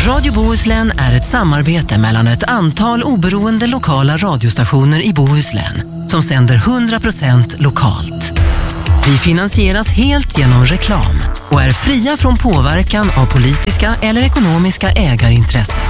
Radio Bohuslän är ett samarbete mellan ett antal oberoende lokala radiostationer i Bohuslän som sänder 100% lokalt. Vi finansieras helt genom reklam och är fria från påverkan av politiska eller ekonomiska ägarintressen.